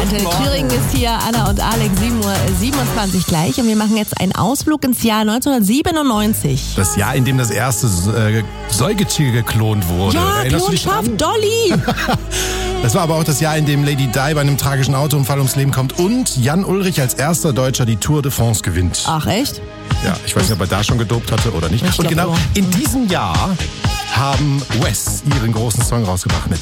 Thüringen ist hier, Anna und Alex, 7:27 Uhr gleich. Und wir machen jetzt einen Ausflug ins Jahr 1997. Das Jahr, in dem das erste Säugetier geklont wurde. Ja, Erinnerst du dich Klonschaf dran? Dolly. Das war aber auch das Jahr, in dem Lady Di bei einem tragischen Autounfall ums Leben kommt und Jan Ullrich als erster Deutscher die Tour de France gewinnt. Ach, echt? Ja, ich weiß nicht, ob er da schon gedopt hatte oder nicht. Ich Und glaub genau auch. in diesem Jahr haben Wes ihren großen Song rausgebracht mit